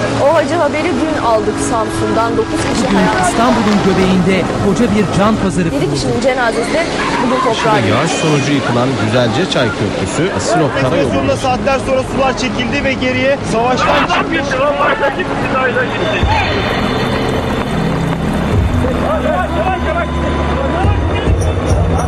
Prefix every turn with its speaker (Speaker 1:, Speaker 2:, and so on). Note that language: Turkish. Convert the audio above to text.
Speaker 1: O acı haberi dün aldık Samsun'dan. 9 kişi
Speaker 2: Bugün
Speaker 1: hayatını
Speaker 2: İstanbul'un göbeğinde koca bir can pazarı
Speaker 1: 7
Speaker 2: kuruldu.
Speaker 1: kişinin cenazesi bugün toprağa gitti.
Speaker 3: Yağış sonucu yıkılan Güzelceçay Köprüsü Sinop Karayolu.
Speaker 4: Sonunda saatler sonra sular çekildi ve geriye savaştan çıkmış.
Speaker 5: Yavaş yavaş.